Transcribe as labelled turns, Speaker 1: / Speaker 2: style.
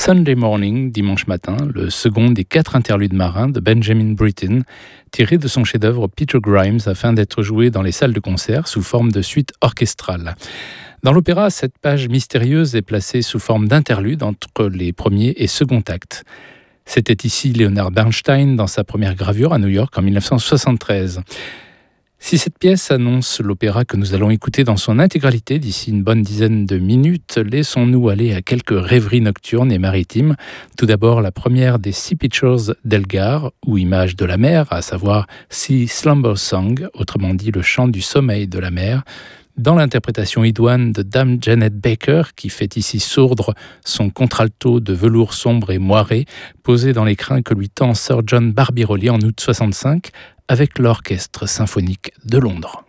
Speaker 1: Sunday Morning, dimanche matin, le second des 4 interludes marins de Benjamin Britten, tiré de son chef-d'œuvre Peter Grimes afin d'être joué dans les salles de concert sous forme de suite orchestrale. Dans l'opéra, cette page mystérieuse est placée sous forme d'interlude entre les premiers et seconds actes. C'était ici Leonard Bernstein dans sa première gravure à New York en 1973. Si cette pièce annonce l'opéra que nous allons écouter dans son intégralité d'ici une bonne dizaine de minutes, laissons-nous aller à quelques rêveries nocturnes et maritimes. Tout d'abord, la première des Sea Pictures d'Elgar, ou Image de la mer, à savoir Sea Slumber Song, autrement dit le chant du sommeil de la mer, dans l'interprétation idoine de Dame Janet Baker, qui fait ici sourdre son contralto de velours sombre et moiré, posé dans l'écrin que lui tend Sir John Barbirolli en août 65, avec l'Orchestre symphonique de Londres.